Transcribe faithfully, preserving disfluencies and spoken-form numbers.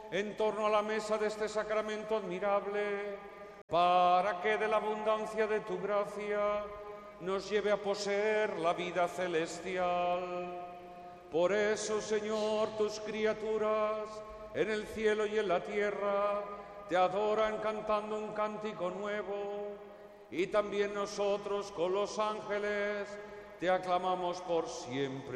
en torno a la mesa de este sacramento admirable, para que de la abundancia de tu gracia nos lleve a poseer la vida celestial. Por eso, Señor, tus criaturas en el cielo y en la tierra te adoran cantando un cántico nuevo, y también nosotros con los ángeles te aclamamos por siempre,